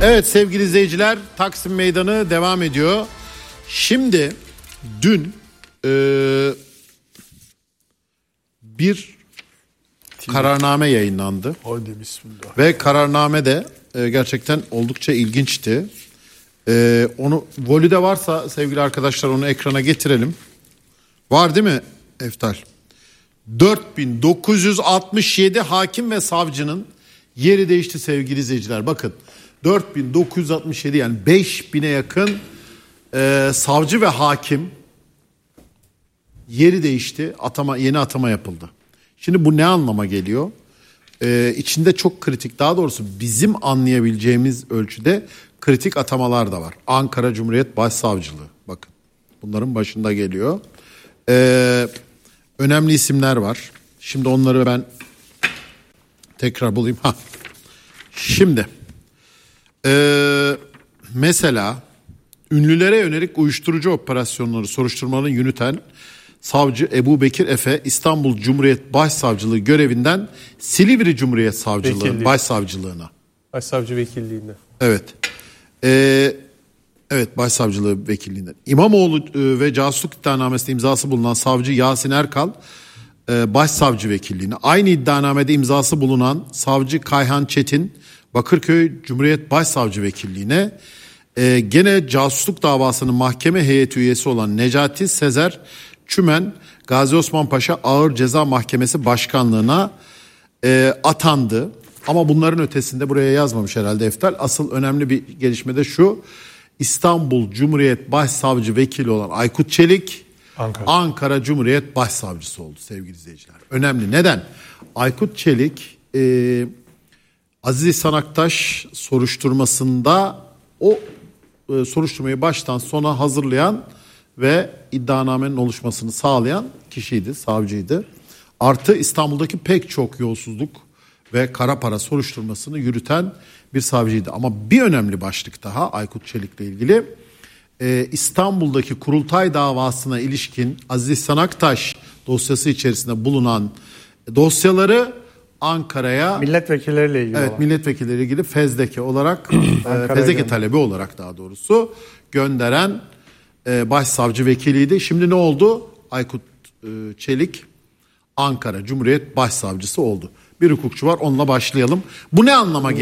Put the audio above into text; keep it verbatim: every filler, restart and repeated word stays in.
Evet sevgili izleyiciler, Taksim Meydanı devam ediyor. Şimdi dün e, bir kararname yayınlandı. Hadi bismillah. Ve kararname de e, gerçekten oldukça ilginçti. E, onu volüde varsa sevgili arkadaşlar onu ekrana getirelim. Var değil mi Eftal? dört bin dokuz yüz altmış yedi hakim ve savcının yeri değişti sevgili izleyiciler. Bakın dört bin dokuz yüz altmış yedi yani beş bine yakın e, savcı ve hakim yeri değişti. Atama, yeni atama yapıldı. Şimdi bu ne anlama geliyor? Ee, içinde çok kritik, daha doğrusu bizim anlayabileceğimiz ölçüde kritik atamalar da var. Ankara Cumhuriyet Başsavcılığı, bakın bunların başında geliyor. Ee, önemli isimler var. Şimdi onları ben tekrar bulayım. Ha. Şimdi ee, mesela ünlülere yönelik uyuşturucu operasyonları soruşturmalarını yürüten savcı Ebu Bekir Efe İstanbul Cumhuriyet Başsavcılığı görevinden Silivri Cumhuriyet Savcılığı Vekilliği. Başsavcılığına. Başsavcı vekilliğinde. Evet. Ee, evet Başsavcılığı vekilliğinden. İmamoğlu e, ve casusluk iddianamesinde imzası bulunan savcı Yasin Erkal e, Başsavcı vekilliğine. Aynı iddianamede imzası bulunan savcı Kayhan Çetin Bakırköy Cumhuriyet Başsavcı vekilliğine. E, gene casusluk davasının mahkeme heyeti üyesi olan Necati Sezer Çümen Gazi Osman Paşa Ağır Ceza Mahkemesi Başkanlığı'na e, atandı. Ama bunların ötesinde buraya yazmamış herhalde Eftal. Asıl önemli bir gelişme de şu: İstanbul Cumhuriyet Başsavcı Vekili olan Aykut Çelik Ankara, Ankara Cumhuriyet Başsavcısı oldu sevgili izleyiciler. Önemli. Neden? Aykut Çelik e, Aziz İhsan Aktaş soruşturmasında o e, soruşturmayı baştan sona hazırlayan ve iddianamenin oluşmasını sağlayan kişiydi, savcıydı. Artı İstanbul'daki pek çok yolsuzluk ve kara para soruşturmasını yürüten bir savcıydı. Ama bir önemli başlık daha Aykut Çelik'le ilgili. Ee, İstanbul'daki Kurultay davasına ilişkin Aziz İhsan Aktaş dosyası içerisinde bulunan dosyaları Ankara'ya Milletvekilleriyle ilgili evet olan. milletvekilleriyle ilgili fezleke olarak e, fezleke talebi olarak daha doğrusu gönderen e, başsavcı vekiliydi. Şimdi ne oldu? Aykut e, Çelik Ankara Cumhuriyet Başsavcısı oldu. Bir hukukçu var, onunla başlayalım. Bu ne anlama geliyor?